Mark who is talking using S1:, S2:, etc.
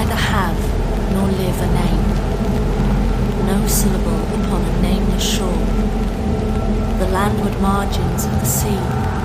S1: neither have nor live a name, no syllable upon a nameless shore. The landward margins of the sea